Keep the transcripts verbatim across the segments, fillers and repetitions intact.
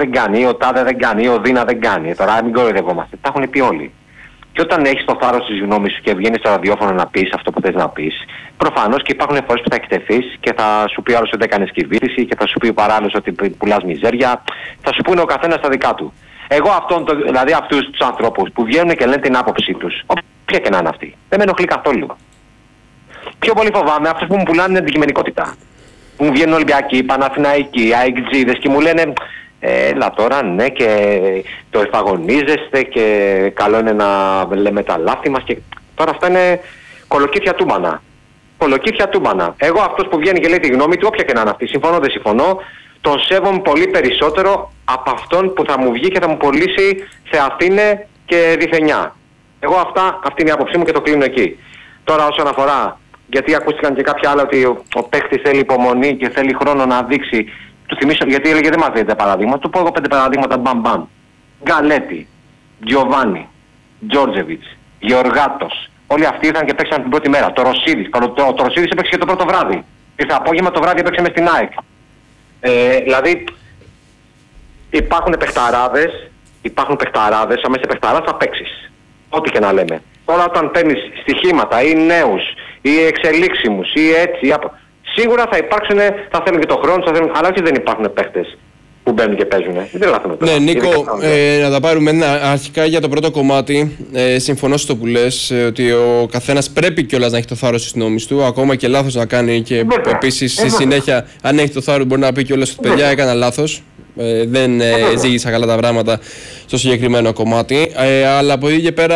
δεν κάνει, ή ο Τάδε δεν κάνει, ή ο Δίνα δεν κάνει. Τώρα μην κοροϊδευόμαστε. Τα έχουν πει όλοι. Και όταν έχεις το θάρρος της γνώμης σου και βγαίνεις στο ραδιόφωνο να πεις αυτό που θες να πεις, προφανώς και υπάρχουν φορές που θα εκτεθείς και θα σου πει ο άλλος ότι έκανες κυβίτηση και θα σου πει ο παράλληλος ότι πουλάς μιζέρια. Θα σου πούνε ο καθένας τα δικά του. Εγώ αυτόν, το, δηλαδή αυτούς τους ανθρώπους που βγαίνουν και λένε την άποψή τους, όποια και να είναι αυτή, δεν με ενοχλεί καθόλου. Πιο πολύ φοβάμαι αυτούς που μου πουλάνε την αντικειμενικότητα. Που μου βγαίνουν Ολυμπιακοί, Παναθηναϊκοί, αεκτζίδες και μου λένε έλα τώρα ναι και το εφαγωνίζεστε και καλό είναι να λέμε τα λάθη μας και τώρα αυτά είναι κολοκύθια τούμπανα. Κολοκύθια τούμπανα. Εγώ αυτός που βγαίνει και λέει τη γνώμη του, όποια και να είναι αυτή, συμφωνώ δεν συμφωνώ, τον σέβομαι πολύ περισσότερο από αυτόν που θα μου βγει και θα μου πωλήσει Θεαθήνε και Διθενιά. Εγώ αυτά, αυτή είναι η άποψή μου και το κλείνω εκεί. Τώρα όσον αφορά, γιατί ακούστηκαν και κάποια άλλα ότι ο, ο παίχτης θέλει υπομονή και θέλει χρόνο να δείξει. Του θυμίσω, γιατί έλεγε δεν μας δείτε παραδείγματα, του πω εγώ πέντε παραδείγματα μπαμ μπαμ. Γκαλέτη, Τζιοβάνι, Τζόρτζεβιτς, Γεωργάτος. Όλοι αυτοί ήρθαν και παίξαν την πρώτη μέρα. Το Ρωσίδης, το, το, το Ρωσίδης έπαιξε και το πρώτο βράδυ. Ήρθε απόγευμα, το βράδυ έπαιξε μες στην ΑΕΚ. Ε, δηλαδή υπάρχουν παιχταράδες, υπάρχουν παιχταράδες, άμα είσαι παιχταράς θα παίξεις. Ό,τι και να λέμε. Τώρα όταν παίρνεις στοιχήματα ή νέους ή εξελίξιμους ή έτσι, ή απο... σίγουρα θα υπάρξουν, θα θέλουν και το χρόνο, θα θέλουν, αλλά όχι δεν υπάρχουν παίχτες που μπαίνουν και παίζουν. Δεν λάθουμε τώρα. Ναι, Νίκο, ε, να τα πάρουμε ένα, αρχικά για το πρώτο κομμάτι. Ε, συμφωνώ στο που λες, ε, ότι ο καθένας πρέπει κιόλας να έχει το θάρρος της γνώμης του, ακόμα και λάθος να κάνει και επίσης στη συνέχεια, αν έχει το θάρρος, μπορεί να πει κιόλας ότι παιδιά έκανα λάθος. Ε, δεν ε, ζήγησα καλά τα πράγματα στο συγκεκριμένο κομμάτι. Ε, αλλά από εκεί και πέρα.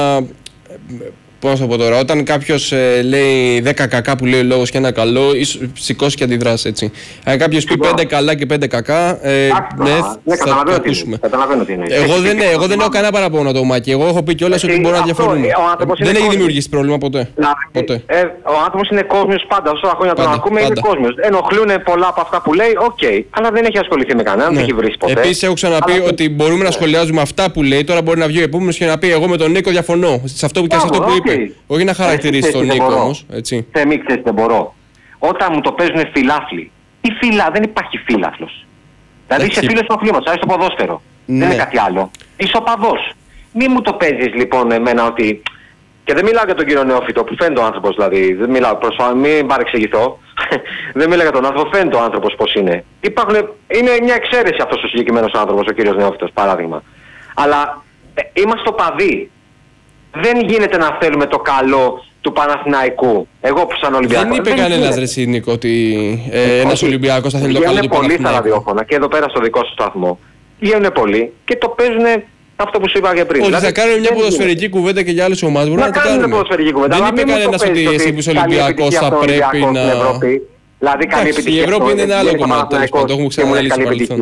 Πώς να το πω τώρα, όταν κάποιος ε, λέει δέκα κακά που λέει ο λόγος και ένα καλό, ίσως σηκώσει και αντιδράσει έτσι. Αν κάποιος πει πέντε καλά και πέντε κακά, ε, ναι, ναι, θα το ακούσουμε. Εγώ δεν, εγώ δεν έχω κανένα παραπάνω το Μάκη. Εγώ έχω πει κιόλας ότι μπορούμε να διαφωνούμε. Δεν έχει δημιουργήσει πρόβλημα ποτέ. ποτέ. Ε, ο άνθρωπος είναι κόσμιος πάντα. Όσο χρόνια τον ακούμε, είναι κόσμιος. Ενοχλούν πολλά από αυτά που λέει, οκ. Okay, αλλά δεν έχει ασχοληθεί με κανέναν, δεν έχει βρει ποτέ. Επίσης, έχω ξαναπεί ότι μπορούμε να σχολιάζουμε αυτά που λέει. Τώρα μπορεί να βγει ο επόμενος και να πει εγώ με τον Νίκο διαφωνώ. Σε αυτό που και αυτό που είπε. Okay. Όχι να χαρακτηρίσει τον Νίκο όμως, έτσι. Θέμη, ξέρεις δεν μπορώ. Όταν μου το παίζουν φιλάθλοι. Τι φύλλα, δεν υπάρχει φίλαθλος. Δηλαδή είσαι φίλος του αθλήματος, άρεσε το ποδόσφαιρο. Ναι. Δεν είναι κάτι άλλο. Είσαι οπαδός. Μη μου το παίζεις λοιπόν εμένα ότι. Και δεν μιλάω για τον κύριο Νεόφυτο που φαίνεται ο άνθρωπος δηλαδή. Δεν μιλάω, προσφα... μην παρεξηγηθώ. Δεν μιλάω για τον άνθρωπο, φαίνεται ο άνθρωπος πώς είναι. Υπάρχουν... Είναι μια εξαίρεση αυτός ο συγκεκριμένος άνθρωπος, ο κύριος Νεόφυτος, παράδειγμα. Αλλά ε, είμαστε οπαδοί. Δεν γίνεται να θέλουμε το καλό του Παναθηναϊκού. Εγώ που σαν Ολυμπιακός. Δεν είπε κανένας ρε εσύ, Νίκο, ότι ε, ένας Ολυμπιακός θα θέλει το καλό του Παναθηναϊκού. Βγαίνουν πολλοί στα ραδιόφωνα και εδώ πέρα στο δικό σου σταθμό. Βγαίνουν πολλοί και το παίζουν αυτό που σου είπα και πριν. Ότι δηλαδή, θα κάνουν μια ποδοσφαιρική είναι. κουβέντα και για άλλες ομάδες. Μπορούν να, να το κάνουν. Ποδοσφαιρική κουβέντα. Δεν είπε κανένας ότι εσύ που είσαι Ολυμπιακός θα πρέπει να. Δηλαδή καλή επιτυχία. Η Ευρώπη είναι ένα άλλο κομμάτι. Το έχουμε ξαναλύσει παρελθόν.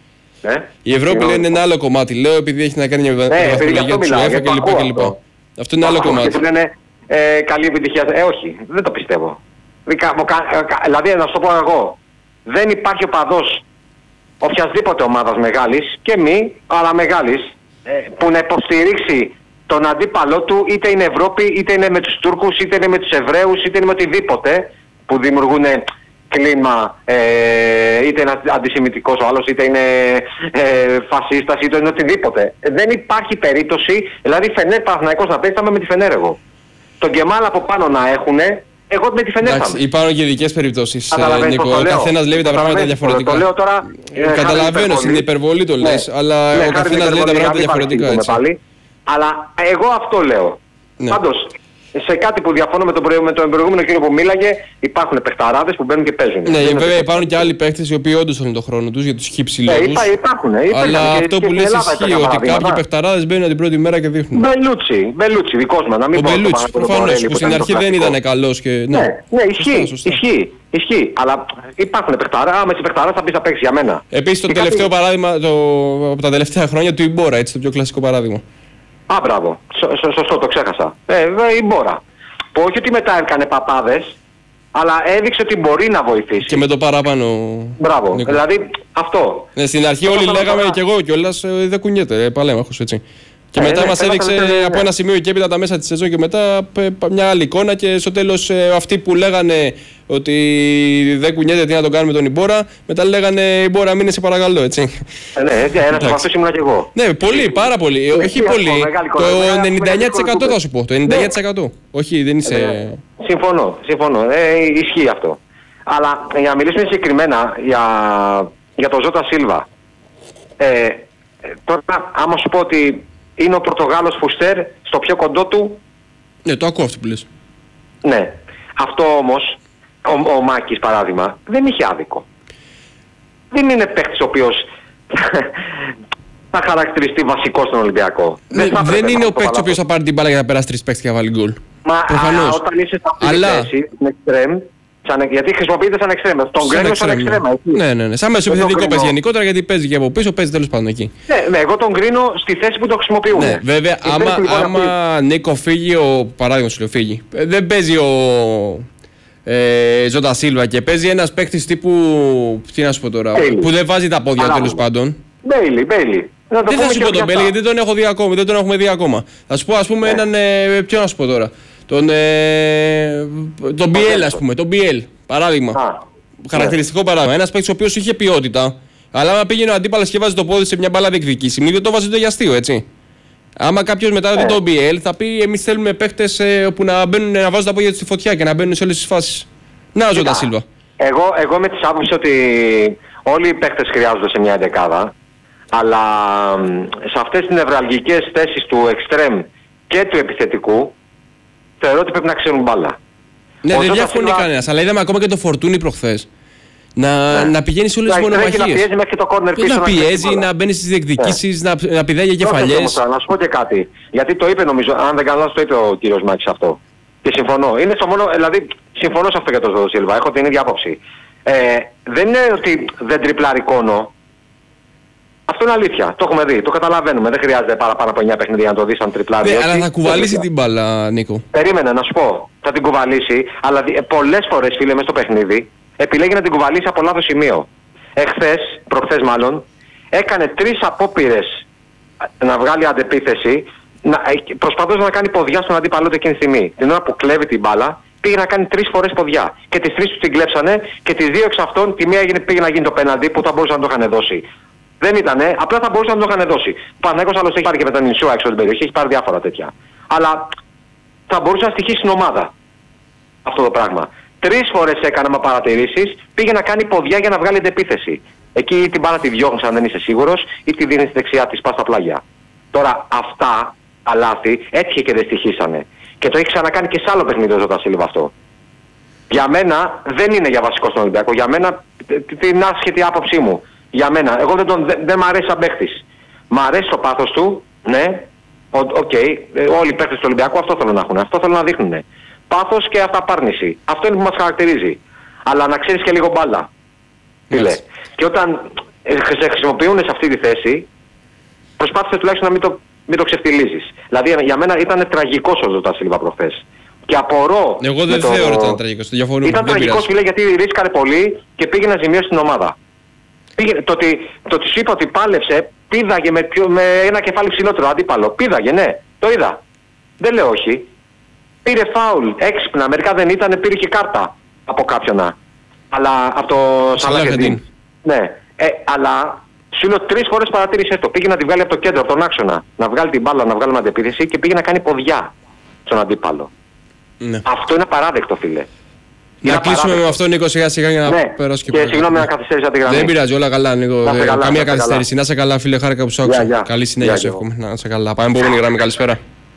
Η Ευρώπη λέει είναι ένα άλλο κομμάτι. Λέω επειδή έχει να κάνει μια βαθμολογία του UEFA κλπ. Αυτό είναι άλλο κομμάτι. Λένε ε, καλή επιτυχία. Ε, όχι, δεν το πιστεύω. Δηλαδή, να σου το πω εγώ, δεν υπάρχει οπαδός οποιασδήποτε ομάδας μεγάλης και μη, αλλά μεγάλης, ε, που να υποστηρίξει τον αντίπαλό του, είτε είναι Ευρώπη, είτε είναι με τους Τούρκους, είτε είναι με τους Εβραίους, είτε είναι με οτιδήποτε που δημιουργούν κλίμα, ε, είτε είναι αντισημιτικός ο άλλος, είτε είναι ε, φασίστας, είτε είναι οτιδήποτε. Δεν υπάρχει περίπτωση, δηλαδή Φενέρ Παναθηναϊκός να παίζει, θα είμαι με τη Φενέρ εγώ. Τον Κεμάλ από πάνω να έχουνε, εγώ με τη Φενέρ θα είμαι. Υπάρχουν και ειδικές περιπτώσεις, Νίκο. Ο καθένας λέει τα πράγματα διαφορετικά. Το λέω τώρα, ε, καταλαβαίνω, στην υπερβολή το λες, ναι, αλλά ναι, ο καθένας λέει τα πράγματα διαφορετικά έτσι. Πάλι, αλλά εγώ αυτό λέω. Ναι. Πάντως, σε κάτι που διαφωνώ με τον, προηγου, με τον προηγούμενο κύριο που μίλαγε, υπάρχουν παιχταράδες που μπαίνουν και παίζουν. Ναι, βέβαια υπάρχουν και άλλοι παίχτες οι οποίοι όντως θέλουν τον χρόνο τους για τους χύψη λόγους. Ε, υπά, υπάρχουν, ε, αλλά και, αυτό και που λες ισχύει, ότι κάποιοι παιχταράδες μπαίνουν την πρώτη μέρα και δείχνουν. Μπελούτσι, Μπελούτσι, δικός μας, να μην πω. Ο Μπελούτσι, προφανώς, που στην αρχή δεν ήταν καλός και. Ναι, ναι, ισχύει, ισχύει. Ισχύει, αλλά υπάρχουν παιχταράδες, άμα εσύ παιχταράδες θα πεις να παίξεις για μένα. Επίσης το τελευταίο παράδειγμα, από τα τελευταία χρόνια του Ιμπόρα, έτσι το πιο κλασικό παράδειγμα. Α, μπράβο, σωστό, το ξέχασα. Ε, Ιμπόρα. Που όχι ότι μετά έκανε παπάδες, αλλά έδειξε ότι μπορεί να βοηθήσει. Και με το παράπανο. Μπράβο. Νίκο. Δηλαδή αυτό. Ναι, στην αρχή όλοι λέγαμε και εγώ κιόλας δεν κουνιέται, παλέμαχος έτσι. Και ε, μετά ναι, μας έδειξε ναι. από ένα σημείο και έπειτα τα μέσα της σεζόν και μετά μια άλλη εικόνα και στο τέλος αυτοί που λέγανε ότι δεν κουνιέται τι να τον κάνουμε τον Ιμπόρα, μετά λέγανε Ιμπόρα μείνε σε παρακαλώ, έτσι. Ε, ναι, ένας από αυτούς ήμουν και εγώ. Ναι, πολύ, πάρα πολύ. Ε, όχι πολύ. Το ενενήντα εννιά τοις εκατό θα σου πω. Το ενενήντα εννιά τοις εκατό. Όχι, δεν είσαι. Ε, συμφωνώ, συμφωνώ. Ε, ισχύει αυτό. Αλλά για να μιλήσουμε συγκεκριμένα για, για τον Ζώτα Σίλβα. Ε, τώρα, άμα σου πω ότι είναι ο Πορτογάλος Φουστέρ στο πιο κοντό του. Ναι, το ακούω αυτό που λες. Ναι. Αυτό όμως, ο, ο Μάκης παράδειγμα, δεν είχε άδικο. Δεν είναι παίκτης ο οποίος θα χαρακτηριστεί βασικό στον Ολυμπιακό. Ναι, δεν δεν είναι ο παίκτης ο οποίος θα πάρει την μπάλα για να περάσει τρεις παίκτες και να βάλει γκολ. Μα α, όταν είσαι στα αυτή Αλλά... τη θέση, στην εξτρέμ, σαν, γιατί χρησιμοποιείται σαν εξτρέμ. Τον κρίνω σαν εξτρέμ. Ναι, ναι, ναι. Σαν μεσοεπιθετικό παίζει γενικότερα γιατί παίζει και από πίσω, παίζει τέλος πάντων εκεί. Ναι, ναι, εγώ τον κρίνω στη θέση που το χρησιμοποιούν. Ναι, βέβαια, η άμα, λοιπόν άμα αυτή... Νίκο φύγει, ο παράδειγμα σου λέω φύγει. Δεν παίζει ο ε, Ζώτα Σίλβα και παίζει ένας παίκτης τύπου. Τι να σου πω τώρα, Μπέιλι. Που δεν βάζει τα πόδια τέλος πάντων. Μπέιλι, Μπέιλι. Δεν θα σου πω τον Μπέιλι γιατί δεν τον έχω δει ακόμα, δεν τον έχουμε δει ακόμα. Θα σου πω ας πούμε έναν. Ποιο να σου πω τώρα. Τον, ε, τον Μπιέλ, ας πούμε, τον Μπιέλ, παράδειγμα. Α, χαρακτηριστικό ναι. παράδειγμα. Ένας παίκτης ο οποίος είχε ποιότητα, αλλά άμα πήγαινε ο αντίπαλος και βάζει το πόδι σε μια μπάλα διεκδικήσιμη, δεν το βάζει το για αστείο, έτσι. Άμα κάποιος μετά δει τον Μπιέλ, θα πει: εμείς θέλουμε παίκτες ε, που να, μπαίνουν, να βάζουν τα πόδια τους στη φωτιά και να μπαίνουν σε όλες τις φάσεις. Να, ο Ζώτα Σίλβα. Εγώ, εγώ με τις άποψη ότι όλοι οι παίκτες χρειάζονται σε μια εντεκάδα, αλλά σε αυτές τις νευραλγικές θέσεις του εξτρέμ και του επιθετικού, θεωρώ ότι πρέπει να ξέρουν μπάλα. Ναι, δεν διαφωνεί Σίλβα... κανένας, αλλά είδαμε ακόμα και το Φορτούνι προχθές. Να, ναι. να πηγαίνει σε όλες τις μονομαχίες. Να πιέζει μέχρι το κόρνερ πίσω. Να πιέζει, να, να μπαίνει στις διεκδικήσεις, ναι. να, να πηδάει για κεφαλιές. Να σου πω και κάτι. Γιατί το είπε νομίζω, αν δεν κάνω, το είπε ο κύριος Μάκης αυτό. Και συμφωνώ. Είναι στο μόνο, δηλαδή, συμφωνώ σε αυτό για τον Ζώτα Σίλβα. Έχω την ίδια άποψη. Ε, δεν είναι ότι δεν τριπλάρει κόνο. Αυτό είναι αλήθεια. Το έχουμε δει. Το καταλαβαίνουμε. Δεν χρειάζεται παραπάνω από εννιά παιχνίδια να το δεις αν τριπλάρει. Ναι, αλλά θα κουβαλήσει την μπάλα, Νίκο. Περίμενε να σου πω. Θα την κουβαλήσει, αλλά πολλές φορές, φίλε, μέσα στο παιχνίδι επιλέγει να την κουβαλήσει από λάθος σημείο. Εχθές, προχθές μάλλον, έκανε τρεις απόπειρες να βγάλει αντεπίθεση, προσπαθώντας να κάνει ποδιά στον αντίπαλο του εκείνη τη στιγμή. Την ώρα που κλέβει την μπάλα, πήγε να κάνει τρεις φορές ποδιά. Και τις τρεις του την κλέψανε και τις δύο εξ αυτών, τη μία πήγε να γίνει το πέναντι που θα μπορούσαν να το είχαν δώσει. Δεν ήτανε, απλά θα μπορούσαν να το είχαν δώσει. Παναγιώτος άλλος έχει πάρει και με τον Ινσούα έξω την περιοχή, έχει πάρει διάφορα τέτοια. Αλλά θα μπορούσε να στοιχήσει την ομάδα αυτό το πράγμα. Τρεις φορές έκανα παρατηρήσεις, πήγε να κάνει ποδιά για να βγάλει αντεπίθεση. Εκεί ή την μπάλα τη διώχνεις αν δεν είσαι σίγουρος, ή τη δίνεις στη δεξιά της, πας στα πλάγια. Τώρα αυτά τα λάθη έτυχε και δεν στοιχήσανε. Και το έχει ξανακάνει και σε άλλο παιχνίδι ο Ζώτα Σίλβα αυτό. Για μένα δεν είναι για βασικό στον Ολυμπιακό. Για μένα την άσχετη άποψή μου. Για μένα, εγώ δεν, τον, δεν, δεν μ' αρέσει σαν παίχτης. Μ' αρέσει το πάθος του, ναι, οκ, okay, όλοι οι παίχτες του Ολυμπιακού αυτό θέλουν να έχουν, αυτό θέλουν να δείχνουν. Πάθος και αυταπάρνηση. Αυτό είναι που μας χαρακτηρίζει. Αλλά να ξέρεις και λίγο μπάλα. Φίλε. Και όταν σε χρησιμοποιούν σε αυτή τη θέση, προσπάθησε τουλάχιστον να μην το, μην το ξεφτιλίζεις. Δηλαδή για μένα ήταν τραγικός ο Ζώτα Σίλβα προχθές. Και απορώ... Εγώ δεν το... θεωρώ ότι ήταν τραγικός, το διαφωνούμε. Ήταν τραγικός, φίλε, γιατί ρίσκαρε πολύ και πήγε να ζημιώσει την ομάδα. Πήγε, το ότι, το ότι σου είπα ότι πάλεψε, πήδαγε με, πιο, με ένα κεφάλι ψηλότερο αντίπαλο. Πήδαγε, ναι, το είδα. Δεν λέω όχι. Πήρε φάουλ, έξυπνα, μερικά δεν ήταν, πήρε και κάρτα από κάποιον. Αλλά από το Σαλάχεντιν. Ναι, ε, αλλά σου λέω τρεις φορές παρατήρησε το. Πήγε να τη βγάλει από το κέντρο, από τον άξονα. Να βγάλει την μπάλα, να βγάλει με αντεπίθεση και πήγε να κάνει ποδιά στον αντίπαλο. Ναι. Αυτό είναι απαράδεκτο, φίλε. Να κλείσουμε με αυτό, Νίκο, σιγά σιγά για να ναι. περάσει και πέρα. Και συγγνώμη να καθυστέρησα τη γραμμή. Δεν πειράζει, όλα καλά, Νίκο. Καλά, καμία καθυστέρηση. Να σε καλά, φίλε, χάρηκα που σ' άκουσα. Yeah, yeah. Καλή συνέχεια σου εύχομαι. Να σε καλά. Πάμε επόμενη γραμμή, καλησπέρα.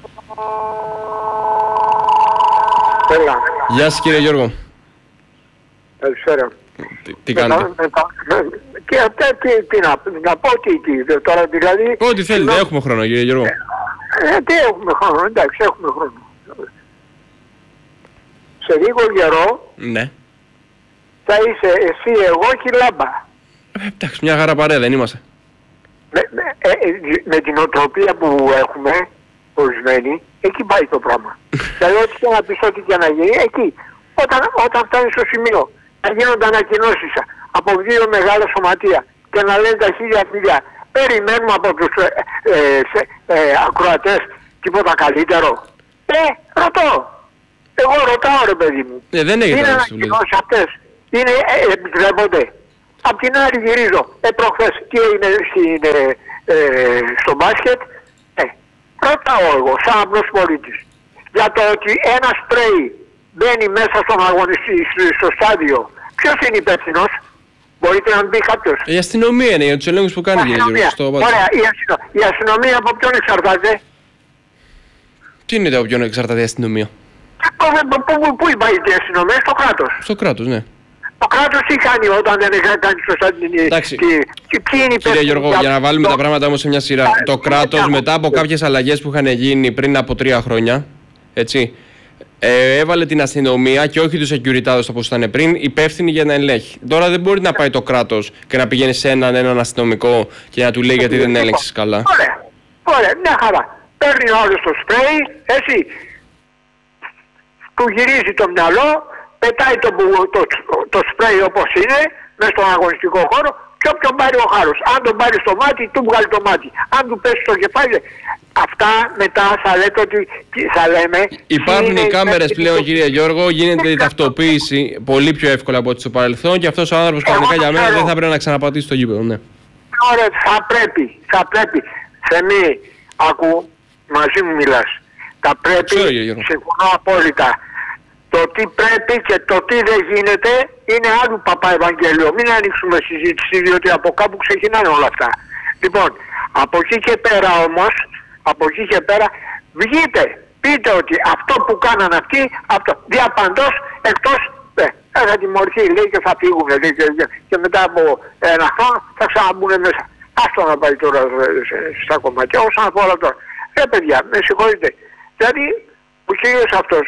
Έλα. Γεια σας, κύριε Γιώργο. Καλησπέρα. Τι, τι κάνετε. Και αυτά τι, τι να, να πω τι, τι τώρα δηλαδή... Ό,τι θέλετε, να... έχουμε χρόνο, κύριε Γιώργο. Ε, τι έχουμε χρόνο, εντάξει, έχουμε χρόνο. Σε λίγο καιρό ναι. θα είσαι εσύ, εγώ και η Λάμπα. Ε, εντάξει, μια χαρά παρέα δεν είμαστε. Με, με, ε, ε, με την οτροπία που έχουμε ορισμένοι, εκεί πάει το πράγμα. Δηλαδή ό,τι και να πεις, ό,τι και να γίνει, εκεί. Όταν, όταν φτάνει στο σημείο να γίνονται ανακοινώσεις από δύο μεγάλα σωματεία και να λένε τα χίλια φιλιά. Περιμένουμε από τους ε, ε, ε, ακροατές τίποτα καλύτερο. Ε, ρωτώ. Εγώ ρωτάω ρε παιδί μου. Ε, δεν έγινε είναι ανακοινώσεις αυτές. Είναι, ε, επιτρέπονται. Απ' την άλλη γυρίζω. Ε, προχθές τι έγινε στην, ε, ε, στο μπάσκετ. Ε, ρωτάω εγώ σαν απλός πολίτης. Για το ότι ένα σπρέι μπαίνει μέσα στον αγωνιστή, στο στάδιο. Ποιος είναι υπεύθυνος? Μπορείτε να μπει κάποιος? Η αστυνομία είναι για τους ελέγχους που κάνει. Αστυνομία. Ωραία, η, αστυνο... η αστυνομία από ποιον εξαρτάται? Τι είναι από ποιον εξαρτάται η αστυνομία? Πού υπάρχει η αστυνομία? Στο κράτος. Στο κράτος, ναι. Το κράτος τι κάνει όταν δεν έχει κάνει σωστά την... Εντάξει. Ποιοι είναι υπεύθυνοι? Κύριε Γιώργο, για να βάλουμε τα πράγματα όμως σε μια σειρά. Το κράτος μετά από κάποιες αλλαγές που είχαν γίνει πριν από τρία χρόνια, έτσι, ε, έβαλε την αστυνομία και όχι τους security όπως ήταν πριν, υπεύθυνοι για να ελέγχει. Τώρα δεν μπορεί να πάει το κράτος και να πηγαίνει σε έναν, έναν αστυνομικό και να του λέει γιατί δεν έλεγξες καλά. Ωραία, ωραία, μια χαρά. Παίρνει ο άλλος το σπρέι, έτσι, του γυρίζει το μυαλό, πετάει το, το, το, το σπρέι όπως είναι, μέσα στον αγωνιστικό χώρο, και όποιον πάρει ο χάρος. Αν τον πάρει στο μάτι, του βγάλει το μάτι. Αν του πέσει στο κεφάλι, αυτά μετά θα λέτε ότι θα λέμε... Υπάρχουν οι κάμερες πλέον, κύριε Γιώργο, γίνεται η ταυτοποίηση πολύ πιο εύκολα από ό,τι στο παρελθόν και αυτός ο άνθρωπος κανονικά για μένα δεν θα πρέπει να ξαναπατήσει το γήπεδο, ναι. Ωραία, θα πρέπει, θα πρέπει. Θεμή, ακού, μαζί μου μιλάς. Θα πρέπει, Ξέρω, συμφωνώ απόλυτα. Το τι πρέπει και το τι δεν γίνεται είναι άλλου παπά Ευαγγέλιο. Μην ανοίξουμε συζήτηση, διότι από κάπου ξεκινάνε όλα αυτά. Λοιπόν, από εκεί και πέρα όμως, από εκεί και πέρα, βγείτε, πείτε ότι αυτό που κάναν αυτοί, αυτό, διαπαντός, εκτός, ε, θα τιμωρηθεί, λέει, και θα φύγουν, λέει, και, και μετά από ένα χρόνο θα ξαναμπούν μέσα. Αυτό να πάει τώρα στα κομμάτια, όσον αφορά τώρα. Ρε παιδιά, με συγχωρείτε. Δηλαδή, ο κύριος αυτός,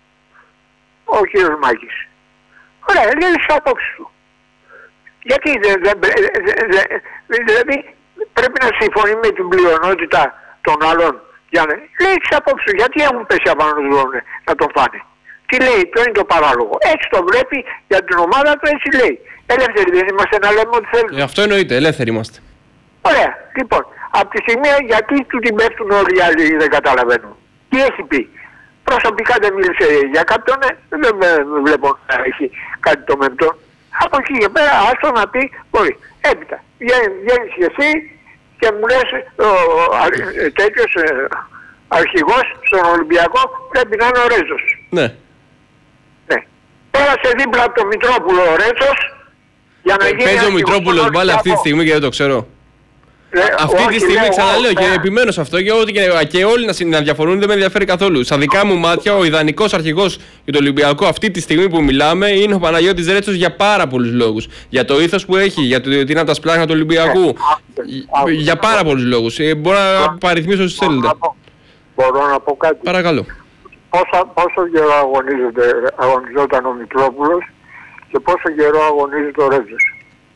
ο κύριος Μάκης, ωραία, λέει τις απόψεις του. Γιατί δεν, δεν, δεν, δηλαδή πρέπει να συμφωνεί με την πλειονότητα των άλλων για να λέει τις απόψεις του. Γιατί έχουν πέσει απάνω του να τον φάνε? Τι λέει, ποιο είναι το παράλογο? Έτσι το βλέπει για την ομάδα του, έτσι λέει. Ελεύθεροι δεν είμαστε να λέμε ό,τι θέλουμε? Ε, αυτό εννοείται, ελεύθεροι είμαστε. Ωραία, λοιπόν, από τη στιγμή γιατί του την πέφτουν όλοι οι άλλοι δεν καταλαβαίνουν. Τι έχει πει? Προσωπικά δεν μίλησε για κάποιον, δεν βλέπω να έχει κάτι το μεμπτό. Από εκεί και πέρα, άστο να πει, μπορεί. Έπειτα, βγαίνεις και εσύ και μου λες ο, ο, τέτοιος ε, αρχηγός στον Ολυμπιακό πρέπει να είναι ο Ρέζος. Ναι. Ναι. Πέρασε δίπλα από τον Μητρόπουλο ο Ρέζος για να ε, γίνει... Παίζει ο Μητρόπουλος μπάλα αυτή τη στιγμή και δεν το ξέρω. Ναι, αυτή όχι, τη στιγμή λέω, ξαναλέω και ναι. επιμένω σε αυτό και, ό,τι και, και όλοι να, να διαφωνούν δεν με ενδιαφέρει καθόλου. Στα δικά μου μάτια, ο ιδανικός αρχηγός για το Ολυμπιακό αυτή τη στιγμή που μιλάμε είναι ο Παναγιώτης Ρέτσος για πάρα πολλούς λόγους. Για το ήθος που έχει, για το ότι είναι από τα σπλάχνα του Ολυμπιακού. Ναι, για πάρα πολλούς λόγους. Ε, μπορώ να παριθμίσω όσους θέλετε. Μπορώ να πω κάτι? Παρακαλώ. Πόσα, πόσο καιρό αγωνιζόταν ο Μητρόπουλος και πόσο καιρό αγωνίζεται ο Ρέτσος?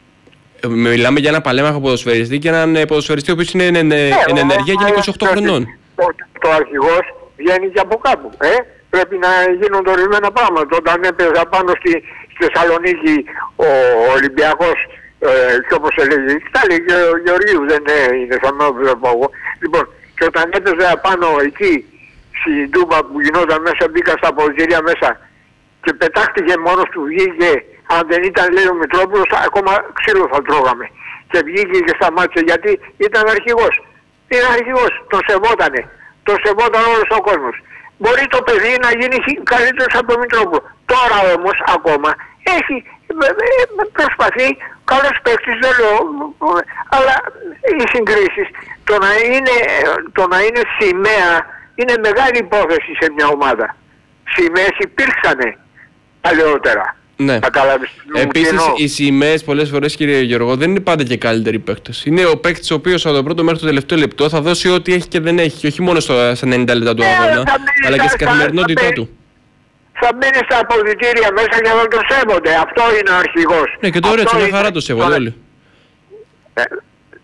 Μιλάμε για ένα παλέμαχο ποδοσφαιριστή και έναν ποδοσφαιριστή ο οποίος είναι εν, εν, εν ενεργεία και είναι είκοσι οκτώ χρονών. Το, το αρχηγός βγαίνει και από κάπου. Ε? Πρέπει να γίνονται ορισμένα πράγματα. Όταν έπαιζα πάνω στη, στη Θεσσαλονίκη ο Ολυμπιακός, ε, και όπως έλεγε, τα λέει και ο Γεωργίου, δεν είναι θα με πω εγώ. Λοιπόν, και όταν έπαιζα πάνω εκεί, στην Τούμπα που γινόταν μέσα, μπήκα στα ποδητήρια μέσα και πετάχτηκε μόνος του, βγήκε. Αν δεν ήταν, λέει ο Μητρόπουλος, ακόμα ξύλο θα τρώγαμε. Και βγήκε και σταμάτησε γιατί ήταν αρχηγός. Είναι αρχηγός, τον σεβότανε. Τον σεβόταν όλος ο κόσμος. Μπορεί το παιδί να γίνει καλύτερος από τον Μητρόπουλο. Τώρα όμως ακόμα έχει, προσπαθεί, καλός παίκτης, δεν λέω, αλλά οι συγκρίσεις, το να είναι, το να είναι σημαία είναι μεγάλη υπόθεση σε μια ομάδα. Σημαίες υπήρξανε παλαιότερα. Ναι. Επίσης, οι σημαίες πολλές φορές, κύριε Γιώργο, δεν είναι πάντα και καλύτεροι παίκτες. Είναι ο παίκτης ο οποίος από το πρώτο μέχρι το τελευταίο λεπτό θα δώσει ό,τι έχει και δεν έχει. Και όχι μόνο στα ενενήντα λεπτά του αγώνα, ε, αλλά και στην καθημερινότητά του. Θα μπαίνει στα αποδυτήρια μέσα και θα τον σέβονται. Αυτό είναι ο αρχηγός. Ναι, και το Ρέτσο, μια χαρά το σέβονται όλοι. Ε,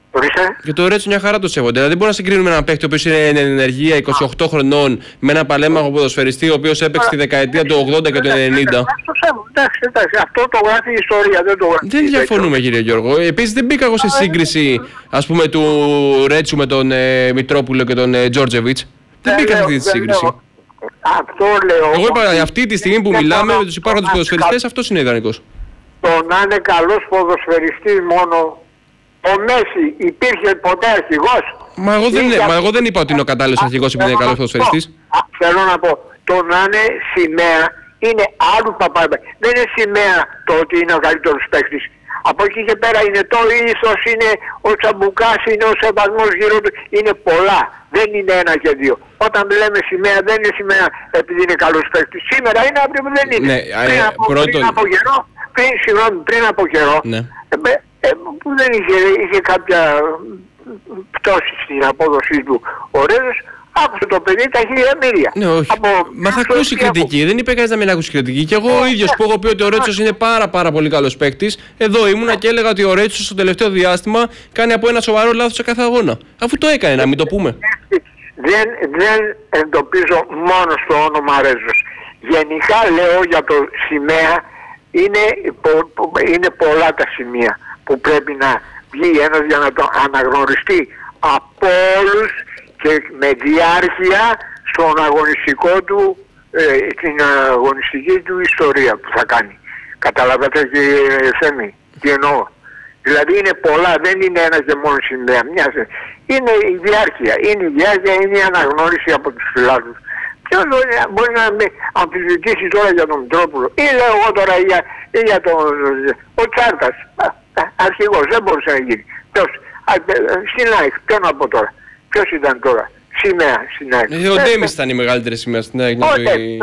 Ορίστε. Και το Ρέτσο μια χαρά το σέβονται. Δηλαδή, δεν μπορούμε να συγκρίνουμε έναν παίκτη ο οποίος είναι εν ενεργεία είκοσι οκτώ χρονών με έναν παλέμαχο ποδοσφαιριστή ο οποίος έπαιξε τη δεκαετία του ογδόντα και του ενενήντα. Εντάξει, εντάξει, αυτό το γράφει η ιστορία, δεν το γράφει. Δεν διαφωνούμε, κύριε Γιώργο. Επίσης, δεν μπήκα εγώ σε σύγκριση, ας πούμε, του Ρέτσου με τον ε, Μητρόπουλο και τον ε, Τζόρτζεβιτς. Δεν μπήκα σε αυτή τη σύγκριση. Αυτό λέω. Εγώ είπα, αυτή τη στιγμή που μιλάμε με τους υπάρχοντες ποδοσφαιριστές, αυτός είναι ιδανικός. Το να είναι καλός ποδοσφαιριστής μόνο. Ο Μέση υπήρχε ποτέ αρχηγός. Μα εγώ δεν, είναι, μα εγώ δεν είπα ότι είναι ο κατάλληλος αρχηγός επειδή είναι καλός ποδοσφαιριστής. Θέλω να πω, το να είναι σημαία είναι άλλου παπά. Δεν είναι σημαία το ότι είναι ο καλύτερος παίκτης. Από εκεί και πέρα είναι το ήθος, είναι ο τσαμπουκάς, είναι ο σεβασμός γύρω του. Είναι πολλά. Δεν είναι ένα και δύο. Όταν λέμε σημαία δεν είναι σημαία επειδή είναι καλός παίκτης. Σήμερα είναι αύριο που δεν είναι. Ναι, πριν, ε, από, πρώτον... πριν από καιρό, πριν, συγγνώμη, πριν από καιρό, ναι. ε, ε, που δεν είχε, είχε κάποια πτώση στην απόδοσή του ο Ρέζος, άκουσε το παιδί τα χιλιαμύρια. Ναι, όχι. Από... Μα θα ακούσει κριτική. Από... Δεν είπε κανείς να μην ακούσει κριτική. Και εγώ ο ίδιος που έχω πει ότι ο Ρέτσος είναι πάρα πάρα πολύ καλός παίκτης, εδώ ήμουνα και έλεγα ότι ο Ρέτσος στο τελευταίο διάστημα κάνει από ένα σοβαρό λάθος σε κάθε αγώνα. Αφού το έκανε, να μην το πούμε. Δεν, δεν εντοπίζω μόνο στο όνομα Ρέζος. Γενικά λέω για το σημαία, είναι, είναι πολλά τα σημεία που πρέπει να βγει ένας για να το αναγνωριστεί από όλους και με διάρκεια στον αγωνιστικό του, ε, την αγωνιστική του ιστορία που θα κάνει. Καταλαβαίνετε, κύριε Θέμη, τι εννοώ. Δηλαδή είναι πολλά, δεν είναι ένα και μόνο σημαία. Είναι η διάρκεια, είναι η διάρκεια, είναι η αναγνώριση από τους φιλάθλους. Ποιος μπορεί να με αμφισβητήσει τώρα για τον Μητρόπουλο ή λέω εγώ τώρα για, για τον ο Τσάρτας, αρχηγός, δεν μπορούσε να γίνει. Ποιος, στην ΑΕΚ, ποιον να πω τώρα, ποιος ήταν τώρα, σημαία στην ΑΕΚ. Ε, ο Ντέμις ήταν η μεγαλύτερη σημαία στην ΑΕΚ. Ο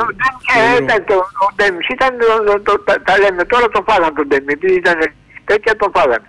Ντέμις ήταν, τα λέμε τώρα, τον φάγαν τον Ντέμις, επειδή ήταν τέτοια τον φάγαν.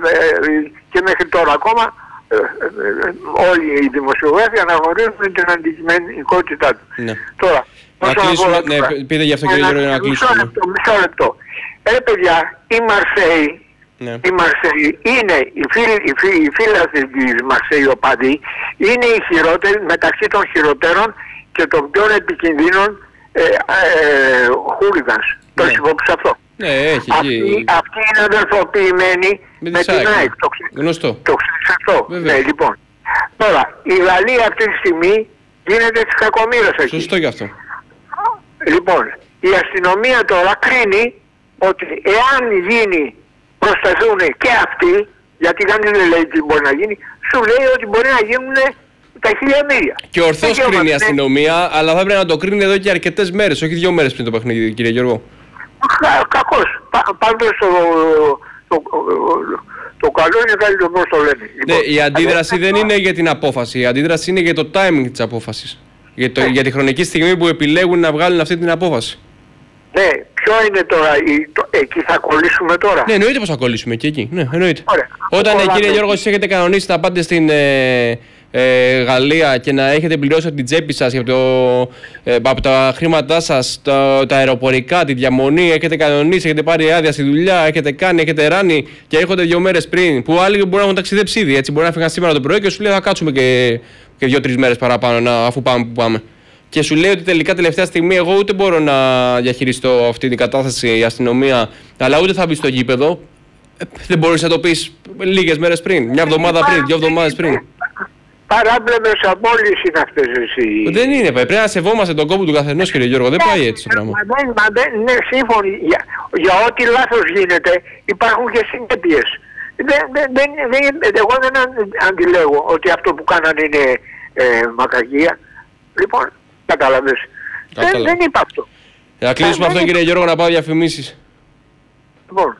Και μέχρι τώρα ακόμα Ε, ε, ε, όλοι οι δημοσιογράφοι αναγνωρίζουν την αντικειμενικότητά του. Ναι. Τώρα, να κλείσουμε, ναι, πείτε για αυτό κύριε Γιώργο για να κλείσουμε. Μισό λεπτό, μισό λεπτό. Ε, παιδιά, η Μαρσέη, ναι. η Μαρσέη είναι, οι φίλοι της Μαρσέη οπαδοί, είναι οι χειρότεροι, μεταξύ των χειρότερων και των πιο επικινδύνων ε, ε, χούλιγανς. Το ναι. υπόψη αυτό. Ναι, έχει, αυτή, έχει. αυτή είναι αδερφοποιημένη με, με την ΑΕΚ. Το, γνωστό. Το ξέρεις αυτό. Ναι, λοιπόν. Τώρα, η Γαλλία αυτή τη στιγμή γίνεται της κακομοίρας εκεί. Σωστό γι' αυτό. Λοιπόν, η αστυνομία τώρα κρίνει ότι εάν γίνει, προσταθούν και αυτοί, γιατί κανείς δεν λέει τι μπορεί να γίνει, σου λέει ότι μπορεί να γίνουν τα χιλιαμύρια. Και ορθώς κρίνει η αστυνομία, αλλά θα πρέπει να το κρίνει εδώ και αρκετές μέρες, όχι δύο μέρες πριν το παιχνίδι, κύριε Γιώργο. Κακώς. Πάντως το, το, το καλό είναι καλύτερο πώς το λένε. Ναι, λοιπόν, η αντίδραση αλλά... δεν είναι για την απόφαση, η αντίδραση είναι για το timing της απόφασης. Για, το, ναι. για τη χρονική στιγμή που επιλέγουν να βγάλουν αυτή την απόφαση. Ναι, ποιο είναι τώρα, η, το, εκεί θα κολλήσουμε τώρα. Ναι, εννοείται πως θα κολλήσουμε και εκεί. Ναι, εννοείται. Ωραία. Όταν, ε, κύριε Γιώργο, εσείς έχετε κανονίσει να πάτε στην ε, ε, Γαλλία και να έχετε πληρώσει από την τσέπη σας από, το, ε, από τα χρήματά σας, τα, τα αεροπορικά, τη διαμονή, έχετε κανονίσει, έχετε πάρει άδεια στη δουλειά, έχετε κάνει, έχετε ράνει και έρχονται δύο μέρες πριν, που άλλοι μπορεί να έχουν ταξιδέψει ήδη, έτσι, μπορεί να φύγαν σήμερα το πρωί και σου λέει θα κάτσουμε και, και δύο-τρεις μέρες παραπάνω να, αφού πάμε που πάμε. Και σου λέει ότι τελικά τελευταία στιγμή εγώ ούτε μπορώ να διαχειριστώ αυτή την κατάσταση η αστυνομία, αλλά ούτε θα μπει στο γήπεδο. Ε, δεν μπορείς να το πεις λίγες μέρες πριν, μια εβδομάδα πριν, δύο εβδομάδες πριν. Παράπλευρες απόλυσεις είναι αυτές εσύ. Δεν είναι, πρέπει να σεβόμαστε τον κόπο του καθενός, κύριε Γιώργο, δεν πάει έτσι το πράγμα. Μα δεν, μα δεν, ναι, σύμφωνοι. Για, για ό,τι λάθος γίνεται υπάρχουν και συνέπειες. Δεν, δεν, δεν, δεν, εγώ δεν αντιλέγω ότι αυτό που κάνανε είναι ε, μακαγία. Λοιπόν, κατάλαβες. Δεν, δεν είπα αυτό. Να κλείσουμε αυτό, κύριε Γιώργο, να πάω διαφημίσεις. Λοιπόν,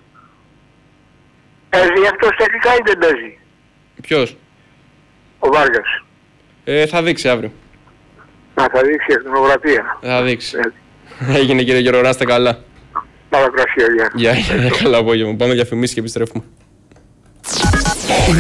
παίζει αυτός τελικά ή δεν παίζει? Ποιος? Ο Βάργας. Ε, θα δείξει αύριο. Να θα δείξει εθνογραφία. Θα δείξει. Ε. Έγινε, κύριε Γιώργο, να είστε καλά. Παρακρασία, γεια. Γεια, καλά απόγευμα. Πάμε διαφημίσεις και επιστρέφουμε.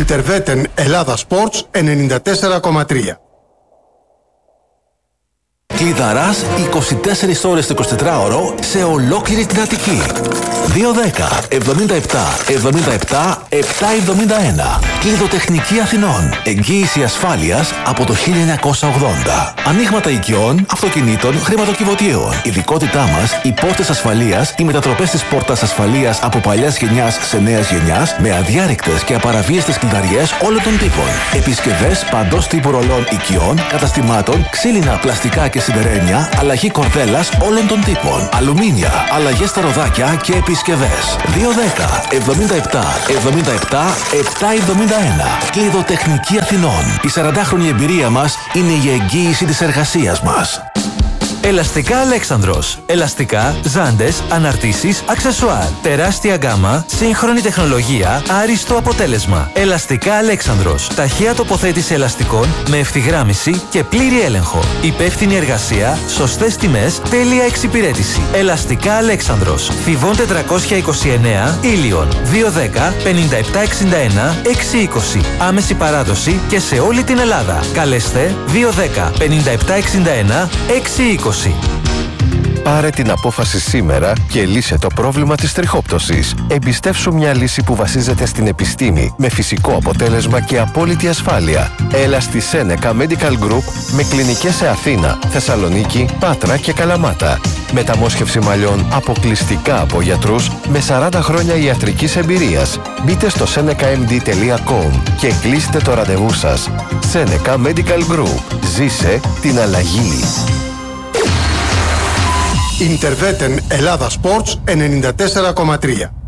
Ιντερβέτεν Ελλάδα Sports ενενήντα τέσσερα κόμμα τρία. Κλειδαράς είκοσι τέσσερις ώρες το εικοσιτετράωρο σε ολόκληρη την Αττική. δύο δέκα εβδομήντα επτά εβδομήντα επτά επτακόσια εβδομήντα ένα. Κλειδοτεχνική Αθηνών. Εγγύηση ασφάλειας από το χίλια εννιακόσια ογδόντα. Ανοίγματα οικειών, αυτοκινήτων, χρηματοκιβωτίων. Ειδικότητά μας, οι πόρτες ασφαλείας, οι μετατροπές της πόρτας ασφαλείας από παλιάς γενιάς σε νέας γενιάς, με αδιάρρηκτες και απαραβίαστες κλειδαριές όλων των τύπων. Επισκευές παντός τύπου ρολών οικειών, καταστημάτων, ξύλινα, πλαστικά και σιδερένια, αλλαγή κορδέλας όλων των τύπων. Αλουμίνια, αλλαγές στα ροδάκια και επισκευές. δύο δέκα εβδομήντα επτά εβδομήντα επτά επτακόσια εβδομήντα ένα. Κλειδοτεχνική Αθηνών. Η σαραντάχρονη εμπειρία μας είναι η εγγύηση της εργασίας μας. Ελαστικά Αλέξανδρος. Ελαστικά, ζάντες, αναρτήσεις, αξεσουάρ. Τεράστια γκάμα, σύγχρονη τεχνολογία, άριστο αποτέλεσμα. Ελαστικά Αλέξανδρος. Ταχεία τοποθέτηση ελαστικών με ευθυγράμμιση και πλήρη έλεγχο. Υπεύθυνη εργασία, σωστές τιμές, τέλεια εξυπηρέτηση. Ελαστικά Αλέξανδρος. Θηβών τετρακόσια είκοσι εννέα, Ήλιον. δύο δέκα πενήντα επτά εξήντα ένα εξακόσια είκοσι. Άμεση παράδοση και σε όλη την Ελλάδα. Καλέστε δύο δέκα πενήντα επτά εξήντα ένα εξακόσια είκοσι. Πάρε την απόφαση σήμερα και λύσε το πρόβλημα της τριχόπτωσης. Εμπιστεύσου μια λύση που βασίζεται στην επιστήμη, με φυσικό αποτέλεσμα και απόλυτη ασφάλεια. Έλα στη Seneca Medical Group με κλινικές σε Αθήνα, Θεσσαλονίκη, Πάτρα και Καλαμάτα. Μεταμόσχευση μαλλιών αποκλειστικά από γιατρούς με σαράντα χρόνια ιατρικής εμπειρίας. Μπείτε στο seneca m d τελεία com και κλείστε το ραντεβού σας. Seneca Medical Group. Ζήσε την αλλαγή. Interveten Ελλάδα Sports ενενήντα τέσσερα κόμμα τρία.